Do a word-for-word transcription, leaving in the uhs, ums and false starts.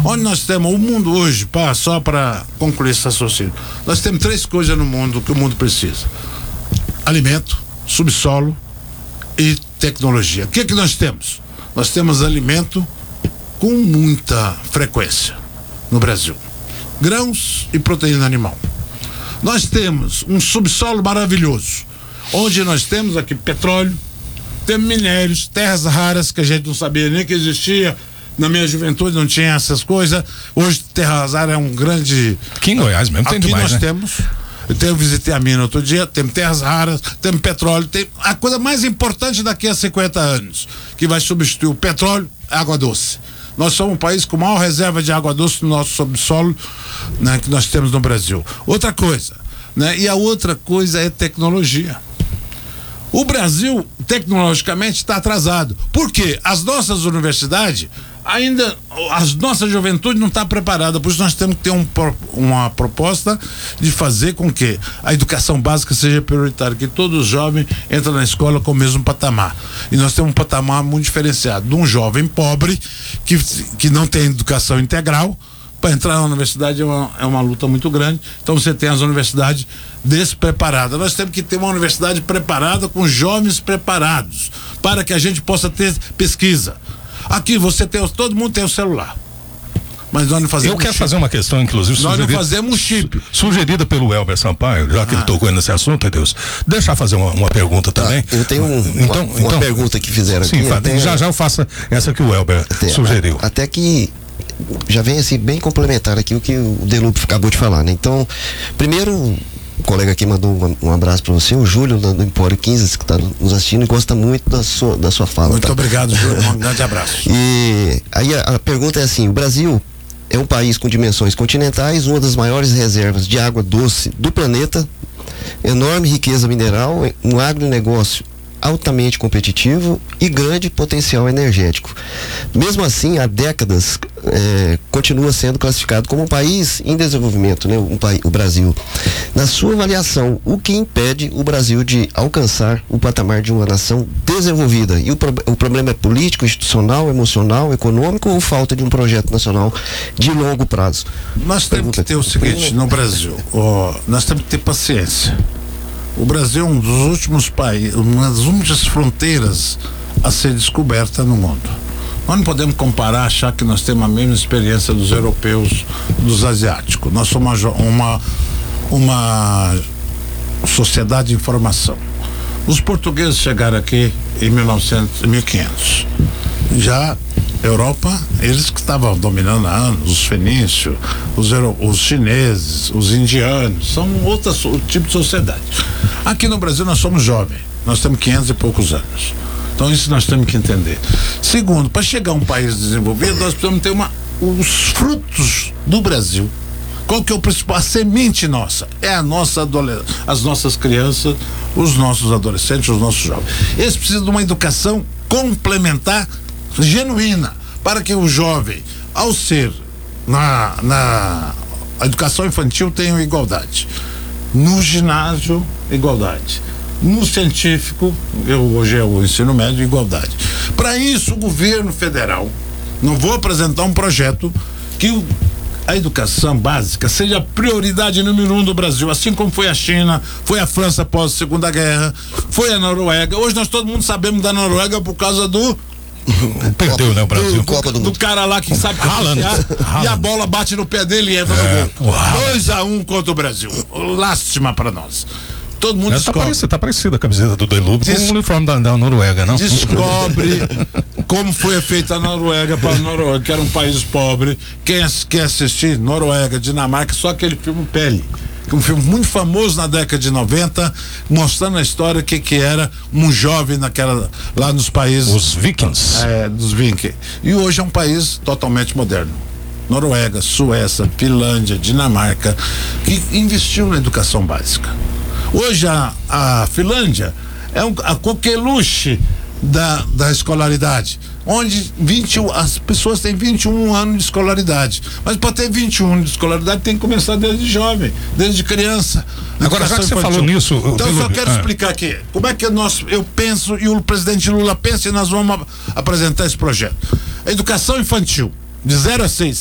Onde nós temos o mundo hoje, pá, só para concluir esse raciocínio, nós temos três coisas no mundo que o mundo precisa: alimento, subsolo e tecnologia. O que é que nós temos? Nós temos alimento com muita frequência no Brasil, grãos e proteína animal. Nós temos um subsolo maravilhoso, onde nós temos aqui petróleo, temos minérios, terras raras que a gente não sabia nem que existia. Na minha juventude não tinha essas coisas. Hoje terras raras é um grande. Aqui em Goiás mesmo tem aqui demais, nós né? temos. Eu, eu visitei a mina outro dia, temos terras raras, temos petróleo, tem a coisa mais importante daqui a cinquenta anos, que vai substituir o petróleo, água doce. Nós somos um país com maior reserva de água doce no nosso subsolo, né, que nós temos no Brasil. Outra coisa, né? E a outra coisa é tecnologia. O Brasil, tecnologicamente, está atrasado. Por quê? As nossas universidades, ainda, a nossa juventude não está preparada. Por isso nós temos que ter um, uma proposta de fazer com que a educação básica seja prioritária, que todo jovem entra na escola com o mesmo patamar. E nós temos um patamar muito diferenciado de um jovem pobre que, que não tem educação integral. Para entrar na universidade é uma, é uma luta muito grande. Então você tem as universidades despreparadas. Nós temos que ter uma universidade preparada com jovens preparados, para que a gente possa ter pesquisa. Aqui você tem, todo mundo tem o celular, mas nós não fazemos. Eu quero chip. fazer uma questão, inclusive, nós sugerida, não fazemos chip. Sugerida pelo Elber Sampaio, já que ah. ele tocou nesse assunto, Deus. Deixa eu fazer uma, uma pergunta tá, também. Eu tenho um, então, uma, então, uma pergunta que fizeram sim, aqui. Sim, até, já já eu faço essa que o Elber até, sugeriu. Até que já vem assim bem complementar aqui o que o Delupe acabou de falar, né? Então, primeiro, o colega aqui mandou um, um abraço para você, o Júlio do Empório quinze, que está nos assistindo e gosta muito da sua, da sua fala. Muito tá? obrigado, Júlio. Um grande abraço. E aí a, a pergunta é assim: o Brasil é um país com dimensões continentais, uma das maiores reservas de água doce do planeta, enorme riqueza mineral, um agronegócio altamente competitivo e grande potencial energético. Mesmo assim, há décadas é, continua sendo classificado como um país em desenvolvimento, né? Um país, o Brasil. Na sua avaliação, o que impede o Brasil de alcançar o patamar de uma nação desenvolvida? E o, pro, o problema é político, institucional, emocional, econômico ou falta de um projeto nacional de longo prazo? Nós temos que ter o seguinte no Brasil, ó, nós temos que ter paciência. O Brasil é um dos últimos países, uma das últimas fronteiras a ser descoberta no mundo. Nós não podemos comparar, achar que nós temos a mesma experiência dos europeus, dos asiáticos. Nós somos uma, uma, uma sociedade de informação. Os portugueses chegaram aqui em mil e novecentos, mil e quinhentos. Já Europa, eles que estavam dominando há anos, os fenícios, os, os chineses, os indianos, são outro tipo de sociedade. Aqui no Brasil nós somos jovens, nós temos quinhentos e poucos anos. Então isso nós temos que entender. Segundo, para chegar a um país desenvolvido, nós precisamos ter uma, os frutos do Brasil. Qual que é o principal? A semente nossa. É a nossa as nossas crianças, os nossos adolescentes, os nossos jovens. Eles precisam de uma educação complementar, genuína, para que o jovem, ao ser na, na educação infantil, tenha igualdade. No ginásio, igualdade. No científico, eu, hoje é o ensino médio, igualdade. Para isso, o governo federal, não vou apresentar um projeto que o, a educação básica seja a prioridade número um do Brasil, assim como foi a China, foi a França após a Segunda Guerra, foi a Noruega. Hoje nós todo mundo sabemos da Noruega por causa do perdeu, né, o Brasil? Do, Copa do, do cara lá que sabe cabecear e a bola bate no pé dele e entra é, no gol. dois a um contra o Brasil. Lástima para nós. Todo mundo tá parecida, tá parecida a camiseta do Delube com o uniforme da, da Noruega, não? Descobre como foi feita a Noruega para a Noruega, que era um país pobre. Quem quer assistir Noruega, Dinamarca, só aquele filme Pele, que é um filme muito famoso na década de noventa, mostrando a história que que era um jovem naquela lá nos países, os vikings, é, dos vikings. E hoje é um país totalmente moderno. Noruega, Suécia, Finlândia, Dinamarca, que investiu na educação básica. Hoje a, a Finlândia é um, a coqueluche da, da escolaridade, onde vinte, as pessoas têm vinte e um anos de escolaridade, mas para ter vinte e um anos de escolaridade tem que começar desde jovem, desde criança. Agora, já que você falou nisso, então eu só quero ah. explicar aqui como é que nós, eu penso e o presidente Lula pensa, e nós vamos apresentar esse projeto. A educação infantil de zero a seis